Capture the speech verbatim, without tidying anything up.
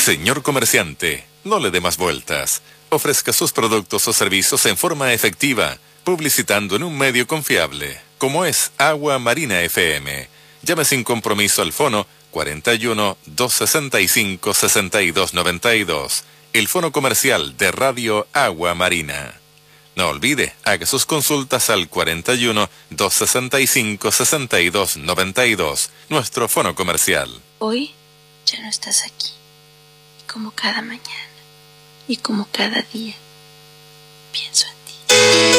Señor comerciante, no le dé más vueltas. Ofrezca sus productos o servicios en forma efectiva, publicitando en un medio confiable, como es Agua Marina F M. Llame sin compromiso al fono cuarenta y uno, doscientos sesenta y cinco, sesenta y dos noventa y dos, el fono comercial de Radio Agua Marina. No olvide, haga sus consultas al cuarenta y uno, doscientos sesenta y cinco, sesenta y dos noventa y dos, nuestro fono comercial. Hoy ya no estás aquí, y como cada mañana, y como cada día, pienso en ti.